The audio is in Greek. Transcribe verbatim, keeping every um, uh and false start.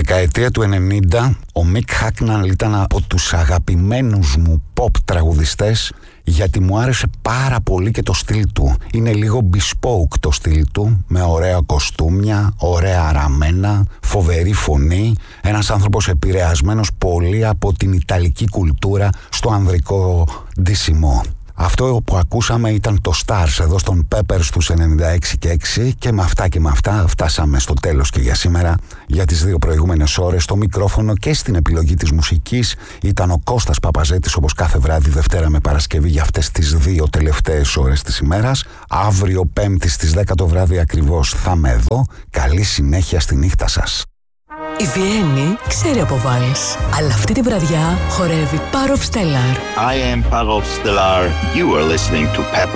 δεκαετία του ενενήντα ο Μικ Χάκναλ ήταν από τους αγαπημένους μου pop τραγουδιστές, γιατί μου άρεσε πάρα πολύ και το στυλ του. Είναι λίγο bespoke το στυλ του, με ωραία κοστούμια, ωραία αραμμένα, φοβερή φωνή. Ένας άνθρωπος επηρεασμένος πολύ από την ιταλική κουλτούρα στο ανδρικό ντύσιμο. Αυτό που ακούσαμε ήταν το Stars εδώ στον Peppers τους ενενήντα έξι και έξι, και με αυτά και με αυτά φτάσαμε στο τέλος και για σήμερα. Για τις δύο προηγούμενες ώρες στο μικρόφωνο και στην επιλογή της μουσικής ήταν ο Κώστας Παπαζέτης, όπως κάθε βράδυ Δευτέρα με Παρασκευή για αυτές τις δύο τελευταίες ώρες της ημέρας. Αύριο Πέμπτη στις δέκα το βράδυ ακριβώς θα είμαι εδώ. Καλή συνέχεια στη νύχτα σας. Η Βιέννη ξέρει από βάλς, αλλά αυτή τη βραδιά χορεύει Parov Stellar. I am Parov Stellar. You are listening to Pepper.